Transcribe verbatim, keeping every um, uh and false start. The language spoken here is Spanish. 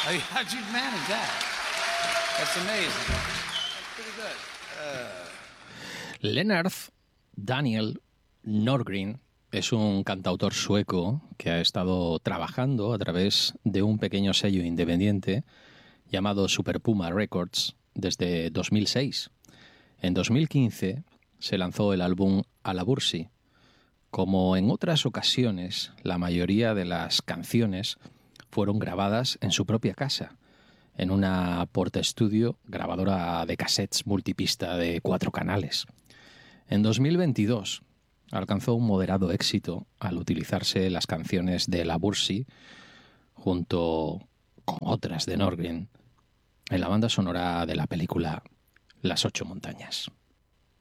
I mean, how'd you manage that? That's amazing. That's pretty good. Uh... Leonard Daniel Norgren es un cantautor sueco que ha estado trabajando a través de un pequeño sello independiente llamado Super Puma Records desde dos mil seis. En dos mil quince se lanzó el álbum Alabursi. Como en otras ocasiones, la mayoría de las canciones fueron grabadas en su propia casa, en una Portastudio grabadora de cassettes multipista de cuatro canales. En dos mil veintidós alcanzó un moderado éxito al utilizarse las canciones de Alabursi junto con otras de Norgren en la banda sonora de la película Las Ocho Montañas.